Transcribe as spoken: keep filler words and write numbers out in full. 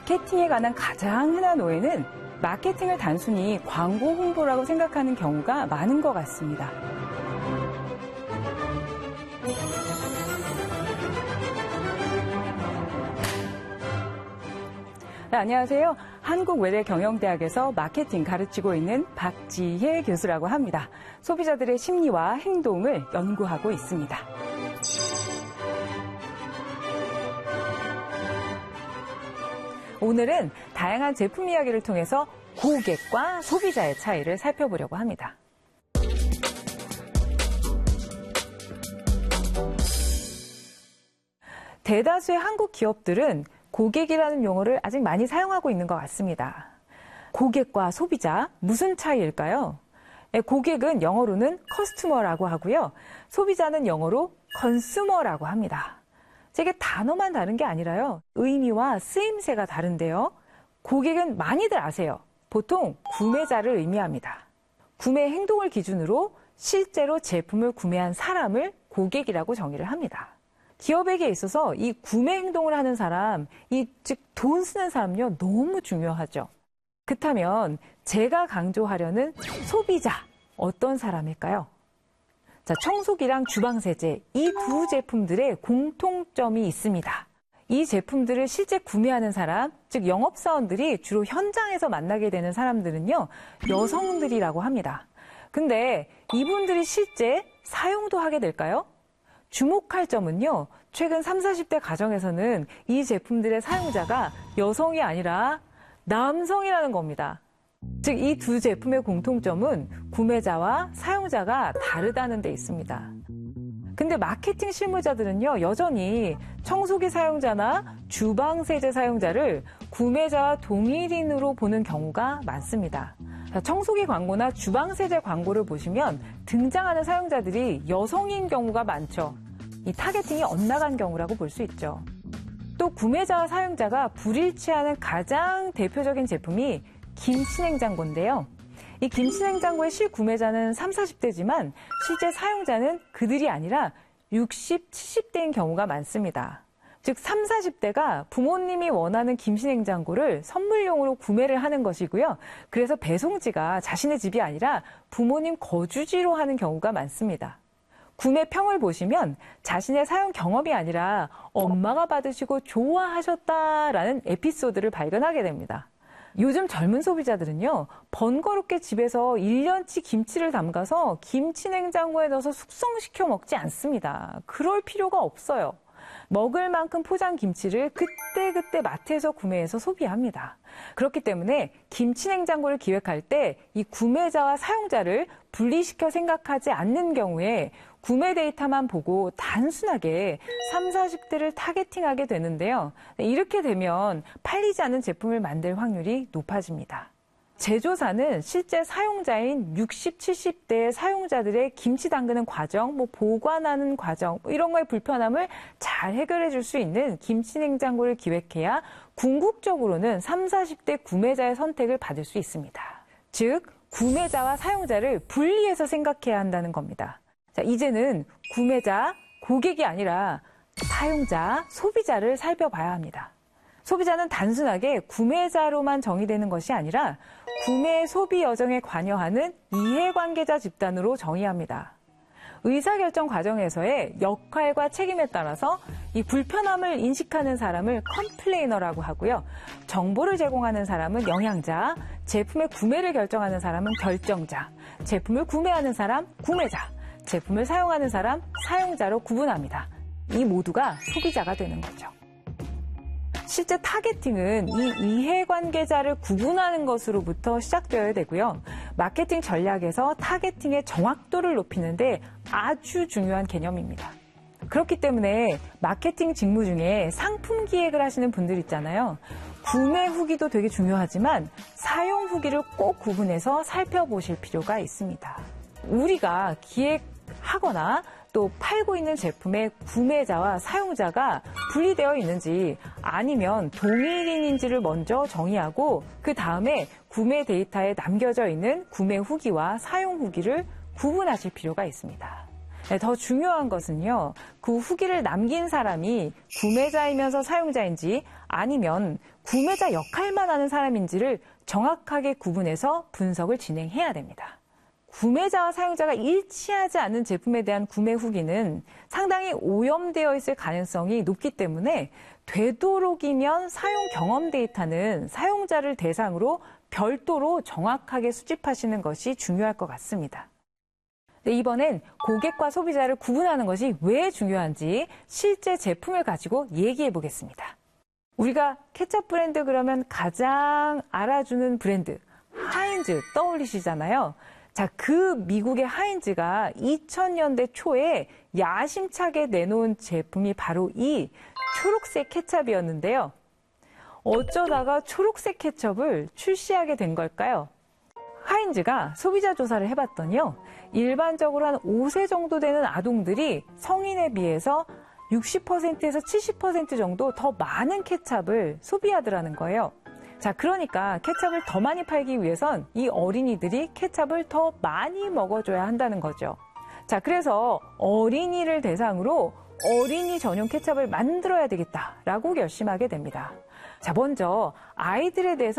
마케팅에 관한 가장 흔한 오해는 마케팅을 단순히 광고 홍보라고 생각하는 경우가 많은 것 같습니다. 네, 안녕하세요. 한국외대경영대학에서 마케팅 가르치고 있는 박지혜 교수라고 합니다. 소비자들의 심리와 행동을 연구하고 있습니다. 오늘은 다양한 제품 이야기를 통해서 고객과 소비자의 차이를 살펴보려고 합니다. 대다수의 한국 기업들은 고객이라는 용어를 아직 많이 사용하고 있는 것 같습니다. 고객과 소비자, 무슨 차이일까요? 고객은 영어로는 커스터머라고 하고요. 소비자는 영어로 컨슈머라고 합니다. 이게 단어만 다른 게 아니라요. 의미와 쓰임새가 다른데요. 고객은 많이들 아세요. 보통 구매자를 의미합니다. 구매 행동을 기준으로 실제로 제품을 구매한 사람을 고객이라고 정의를 합니다. 기업에게 있어서 이 구매 행동을 하는 사람, 이 즉 돈 쓰는 사람요, 너무 중요하죠. 그렇다면 제가 강조하려는 소비자, 어떤 사람일까요? 자, 청소기랑 주방세제, 이 두 제품들의 공통점이 있습니다. 이 제품들을 실제 구매하는 사람, 즉 영업사원들이 주로 현장에서 만나게 되는 사람들은요, 여성들이라고 합니다. 근데 이분들이 실제 사용도 하게 될까요? 주목할 점은요, 최근 삼십, 사십 대 가정에서는 이 제품들의 사용자가 여성이 아니라 남성이라는 겁니다. 즉, 이 두 제품의 공통점은 구매자와 사용자가 다르다는 데 있습니다. 근데 마케팅 실무자들은요, 여전히 청소기 사용자나 주방세제 사용자를 구매자와 동일인으로 보는 경우가 많습니다. 청소기 광고나 주방세제 광고를 보시면 등장하는 사용자들이 여성인 경우가 많죠. 이 타겟팅이 엇나간 경우라고 볼 수 있죠. 또 구매자와 사용자가 불일치하는 가장 대표적인 제품이 김치냉장고인데요. 이 김치냉장고의 실구매자는 삼십, 사십 대지만 실제 사용자는 그들이 아니라 육십, 칠십 대인 경우가 많습니다. 즉 삼십, 사십 대가 부모님이 원하는 김치냉장고를 선물용으로 구매를 하는 것이고요. 그래서 배송지가 자신의 집이 아니라 부모님 거주지로 하는 경우가 많습니다. 구매평을 보시면 자신의 사용 경험이 아니라 엄마가 받으시고 좋아하셨다라는 에피소드를 발견하게 됩니다. 요즘 젊은 소비자들은요, 번거롭게 집에서 일 년치 김치를 담가서 김치 냉장고에 넣어서 숙성시켜 먹지 않습니다. 그럴 필요가 없어요. 먹을 만큼 포장 김치를 그때그때 마트에서 구매해서 소비합니다. 그렇기 때문에 김치 냉장고를 기획할 때 이 구매자와 사용자를 분리시켜 생각하지 않는 경우에 구매 데이터만 보고 단순하게 삼십, 사십 대를 타겟팅하게 되는데요. 이렇게 되면 팔리지 않는 제품을 만들 확률이 높아집니다. 제조사는 실제 사용자인 육십, 칠십 대 사용자들의 김치 담그는 과정, 뭐 보관하는 과정, 이런 거의 불편함을 잘 해결해 줄 수 있는 김치 냉장고를 기획해야 궁극적으로는 삼십, 사십 대 구매자의 선택을 받을 수 있습니다. 즉, 구매자와 사용자를 분리해서 생각해야 한다는 겁니다. 자, 이제는 구매자, 고객이 아니라 사용자, 소비자를 살펴봐야 합니다. 소비자는 단순하게 구매자로만 정의되는 것이 아니라 구매 소비 여정에 관여하는 이해관계자 집단으로 정의합니다. 의사결정 과정에서의 역할과 책임에 따라서 이 불편함을 인식하는 사람을 컴플레이너라고 하고요. 정보를 제공하는 사람은 영양자, 제품의 구매를 결정하는 사람은 결정자, 제품을 구매하는 사람, 구매자, 제품을 사용하는 사람, 사용자로 구분합니다. 이 모두가 소비자가 되는 거죠. 실제 타겟팅은 이 이해관계자를 구분하는 것으로부터 시작되어야 되고요. 마케팅 전략에서 타겟팅의 정확도를 높이는데 아주 중요한 개념입니다. 그렇기 때문에 마케팅 직무 중에 상품 기획을 하시는 분들 있잖아요. 구매 후기도 되게 중요하지만 사용 후기를 꼭 구분해서 살펴보실 필요가 있습니다. 우리가 기획하거나 또 팔고 있는 제품의 구매자와 사용자가 분리되어 있는지 아니면 동일인인지를 먼저 정의하고 그 다음에 구매 데이터에 남겨져 있는 구매 후기와 사용 후기를 구분하실 필요가 있습니다. 네, 더 중요한 것은요, 그 후기를 남긴 사람이 구매자이면서 사용자인지 아니면 구매자 역할만 하는 사람인지를 정확하게 구분해서 분석을 진행해야 됩니다. 구매자와 사용자가 일치하지 않는 제품에 대한 구매 후기는 상당히 오염되어 있을 가능성이 높기 때문에 되도록이면 사용 경험 데이터는 사용자를 대상으로 별도로 정확하게 수집하시는 것이 중요할 것 같습니다. 네, 이번엔 고객과 소비자를 구분하는 것이 왜 중요한지 실제 제품을 가지고 얘기해 보겠습니다. 우리가 케첩 브랜드 그러면 가장 알아주는 브랜드 하인즈 떠올리시잖아요. 자, 그 미국의 하인즈가 이천 년대 초에 야심차게 내놓은 제품이 바로 이 초록색 케첩이었는데요. 어쩌다가 초록색 케첩을 출시하게 된 걸까요? 하인즈가 소비자 조사를 해봤더니요, 일반적으로 한 오 세 정도 되는 아동들이 성인에 비해서 육십 퍼센트에서 칠십 퍼센트 정도 더 많은 케첩을 소비하더라는 거예요. 자, 그러니까 케첩을 더 많이 팔기 위해선 이 어린이들이 케첩을 더 많이 먹어줘야 한다는 거죠. 자, 그래서 어린이를 대상으로 어린이 전용 케첩을 만들어야 되겠다라고 결심하게 됩니다. 자, 먼저 아이들에 대해서